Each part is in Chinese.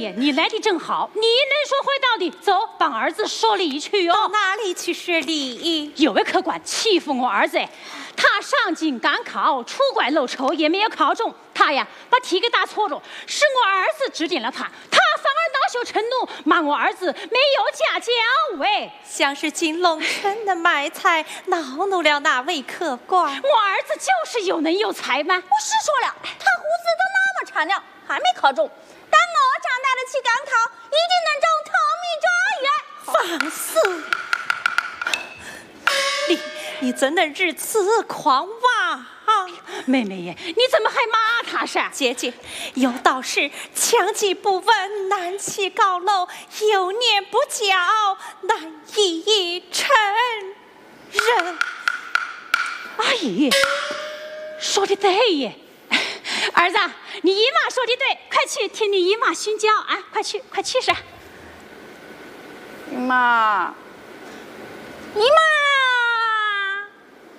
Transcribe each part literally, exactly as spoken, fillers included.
呀，你来的正好，你能说会道的，走，帮儿子说理去哟、哦。 到哪里去说理？ 有位客官欺负我儿子，他上京赶考，出怪漏筹也没有考中，他呀把题给打错了，是我儿子指点了他，他反而恼羞成怒，骂我儿子没有家教喂。 像是金龙城的卖菜恼怒了那位客官。 我儿子就是有能有才嘛。 我是说了，他胡子都那么长了，还没考中。但我长大了去赶考，一定能中头名状元。 放肆！你你怎能如此狂妄？ 妹妹耶，你怎么还骂他噻？ 姐姐，有道是强记不稳，难起高楼；有念不教，难以成人。 阿姨说的对耶，儿子，你姨妈说的对，快去听你姨妈训教啊！快去，快去噻！ 姨妈，姨妈，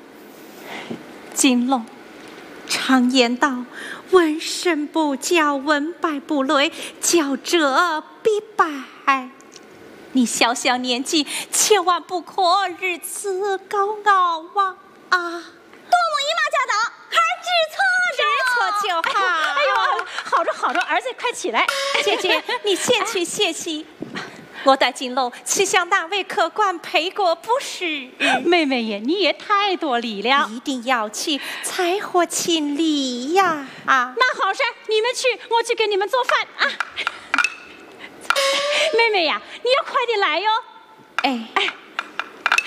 金龙，常言道，闻声不教，闻败不馁，教者必败。你小小年纪，千万不可如此高傲啊！啊！ 多蒙姨妈教导，孩儿知错知错就好。 哎呦，好着好着，儿子快起来！ 姐姐，你先去歇息。我带金龙去向那位客官赔过不是。 妹妹耶，你也太多礼了， 一定要去，才合情理呀！啊， 那好噻，你们去，我去给你们做饭啊。妹妹呀，你要快点来哟！ 哎哎。